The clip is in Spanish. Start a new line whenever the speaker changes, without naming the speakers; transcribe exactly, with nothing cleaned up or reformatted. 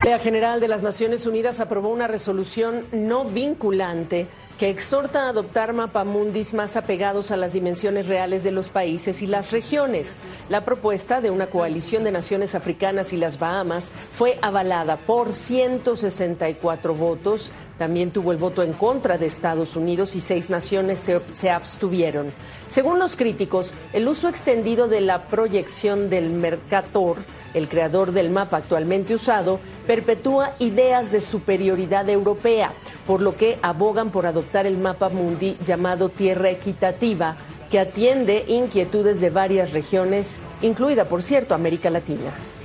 La Asamblea General de las Naciones Unidas aprobó una resolución no vinculante que exhorta a adoptar mapamundis más apegados a las dimensiones reales de los países y las regiones. La propuesta de una coalición de naciones africanas y las Bahamas fue avalada por ciento sesenta y cuatro votos. También tuvo el voto en contra de Estados Unidos y seis naciones se, se abstuvieron. Según los críticos, el uso extendido de la proyección del Mercator, el creador del mapa actualmente usado, perpetúa ideas de superioridad europea, por lo que abogan por adoptar el mapa mundi llamado Tierra Equitativa, que atiende inquietudes de varias regiones, incluida, por cierto, América Latina.